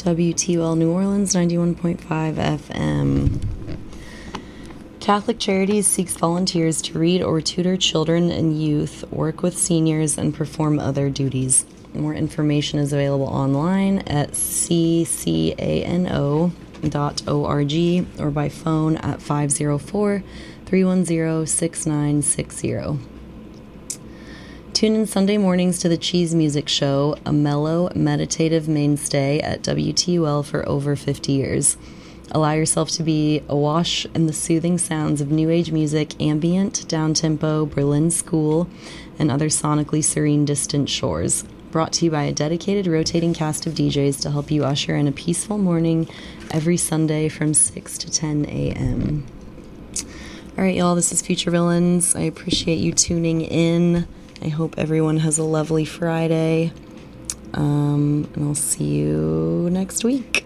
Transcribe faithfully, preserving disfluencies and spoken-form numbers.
W T U L New Orleans, ninety-one point five F M. Catholic Charities seeks volunteers to read or tutor children and youth, work with seniors, and perform other duties. More information is available online at c c a n o dot org or by phone at five oh four, three one zero, six nine six zero. Tune in Sunday mornings to the Cheese Music Show, a mellow, meditative mainstay at W T U L for over fifty years. Allow yourself to be awash in the soothing sounds of new age music, ambient, down-tempo, Berlin school, and other sonically serene distant shores. Brought to you by a dedicated rotating cast of D Js to help you usher in a peaceful morning every Sunday from six to ten a.m. All right, y'all, this is Future Villains. I appreciate you tuning in. I hope everyone has a lovely Friday. Um, and I'll see you next week.